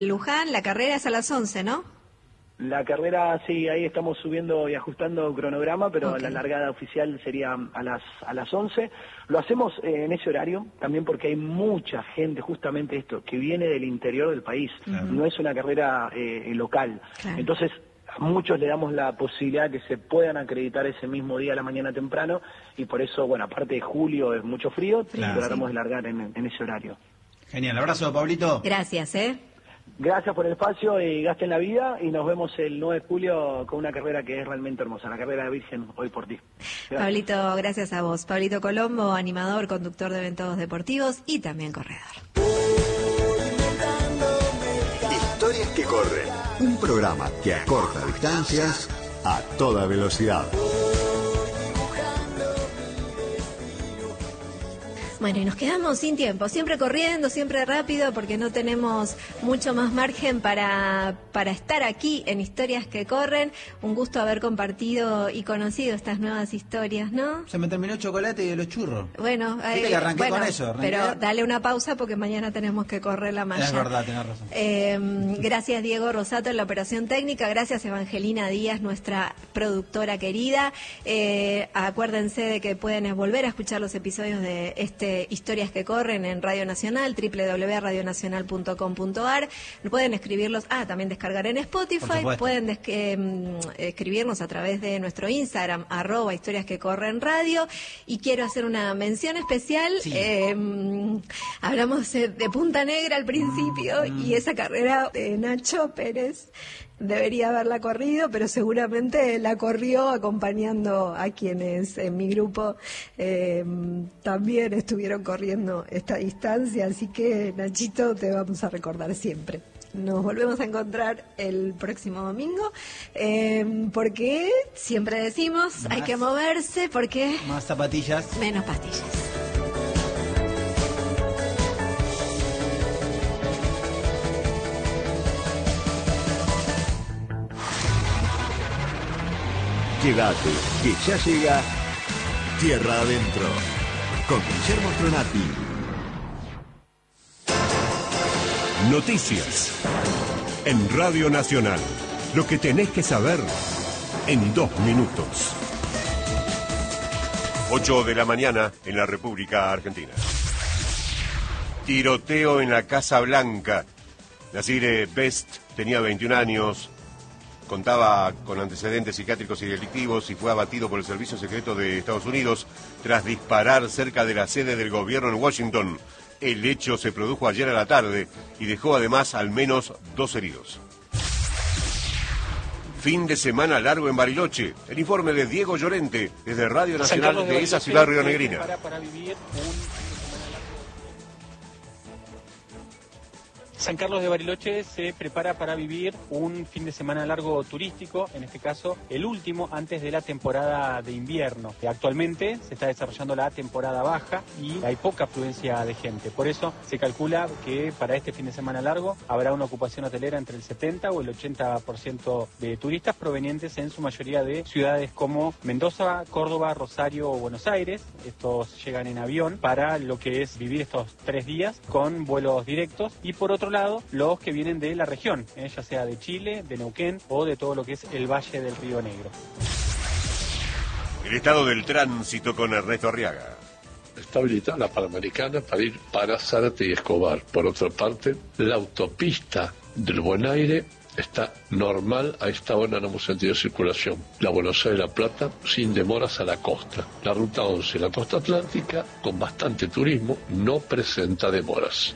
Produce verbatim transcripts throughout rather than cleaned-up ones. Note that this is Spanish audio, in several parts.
Luján, la carrera es a las once, ¿no? La carrera, sí, ahí estamos subiendo y ajustando cronograma, pero okay. La largada oficial sería a las a las once. Lo hacemos eh, en ese horario, también porque hay mucha gente, justamente esto, que viene del interior del país. Uh-huh. No es una carrera eh, local. Claro. Entonces, a muchos le damos la posibilidad que se puedan acreditar ese mismo día a la mañana temprano, y por eso, bueno, aparte de julio es mucho frío, claro, tratamos sí. de largar en, en ese horario. Genial, abrazo, Pablito. Gracias, ¿eh? Gracias por el espacio y gasten la vida, y nos vemos el nueve de julio con una carrera que es realmente hermosa, la carrera de Virgen Hoy por Ti. Gracias. Pablito, gracias a vos. Pablito Colombo, animador, conductor de eventos deportivos y también corredor. Historias que corren, un programa que acorta distancias a toda velocidad. Bueno, y nos quedamos sin tiempo, siempre corriendo, siempre rápido, porque no tenemos mucho más margen para, para estar aquí en Historias que Corren. Un gusto haber compartido y conocido estas nuevas historias, ¿no? Se me terminó el chocolate y los churros. Bueno, eh, que arranqué bueno con eso. Arranqué. Pero dale una pausa porque mañana tenemos que correr la malla. Es verdad, tenés razón. Eh, gracias, Diego Rosato, en la operación técnica. Gracias, Evangelina Díaz, nuestra productora querida. Eh, acuérdense de que pueden volver a escuchar los episodios de este Historias que Corren en Radio Nacional, doble u doble u doble u punto radio nacional punto com punto a r. Pueden escribirlos, ah, también descargar en Spotify. Pueden des eh, escribirnos a través de nuestro Instagram, arroba Historias que Corren Radio. Y quiero hacer una mención especial. Sí. Eh, hablamos de Punta Negra al principio, mm. y esa carrera de Nacho Pérez debería haberla corrido, pero seguramente la corrió acompañando a quienes en mi grupo eh, también estuvieron corriendo esta distancia, así que Nachito, te vamos a recordar siempre. Nos volvemos a encontrar el próximo domingo, eh, porque siempre decimos, más, hay que moverse, porque... Más zapatillas. Menos pastillas. Quédate, que ya llega Tierra Adentro, con Guillermo Tronati. Noticias en Radio Nacional. Lo que tenés que saber en dos minutos. ocho de la mañana en la República Argentina. Tiroteo en la Casa Blanca. Nasir Best tenía veintiún años. Contaba con antecedentes psiquiátricos y delictivos y fue abatido por el Servicio Secreto de Estados Unidos tras disparar cerca de la sede del gobierno en Washington. El hecho se produjo ayer a la tarde y dejó además al menos dos heridos. Fin de semana largo en Bariloche. El informe de Diego Llorente desde Radio Nacional de esa ciudad rionegrina. Para, para vivir un... San Carlos de Bariloche se prepara para vivir un fin de semana largo turístico, en este caso el último antes de la temporada de invierno. Actualmente se está desarrollando la temporada baja y hay poca afluencia de gente. Por eso se calcula que para este fin de semana largo habrá una ocupación hotelera entre el setenta o el ochenta por ciento de turistas provenientes en su mayoría de ciudades como Mendoza, Córdoba, Rosario o Buenos Aires. Estos llegan en avión para lo que es vivir estos tres días con vuelos directos, y por otro lado los que vienen de la región, eh, ya sea de Chile, de Neuquén o de todo lo que es el Valle del Río Negro. El estado del tránsito con Ernesto Arriaga. Está habilitada la Panamericana para ir para Zárate y Escobar. Por otra parte, la autopista del Buen Aire está normal a esta hora en ambos sentidos de circulación. La Buenos Aires-La Plata sin demoras a la costa. La ruta once, la costa atlántica, con bastante turismo, no presenta demoras.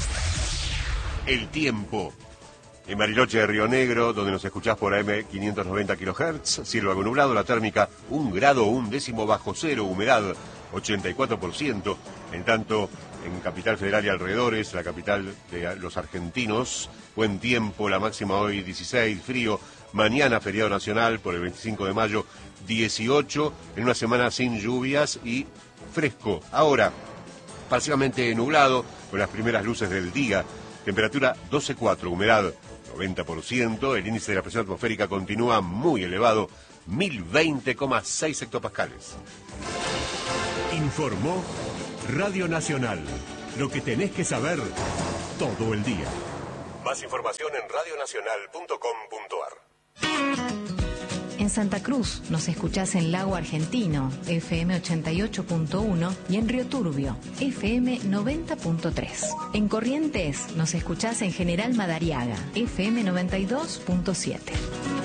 El tiempo. En Bariloche de Río Negro, donde nos escuchás por A M quinientos noventa kilohertz, cielo algo nublado, la térmica un grado un décimo bajo cero, humedad ochenta y cuatro por ciento. En tanto, en Capital Federal y alrededores, la capital de los argentinos, buen tiempo, la máxima hoy dieciséis, frío. Mañana feriado nacional por el veinticinco de mayo, dieciocho, en una semana sin lluvias y fresco. Ahora, parcialmente nublado, con las primeras luces del día. Temperatura doce coma cuatro, humedad noventa por ciento, el índice de la presión atmosférica continúa muy elevado, mil veinte coma seis hectopascales. Informó Radio Nacional, lo que tenés que saber todo el día. Más información en radionacional punto com punto ar. En Santa Cruz nos escuchás en Lago Argentino, F M ochenta y ocho punto uno, y en Río Turbio, F M noventa punto tres. En Corrientes nos escuchás en General Madariaga, F M noventa y dos punto siete.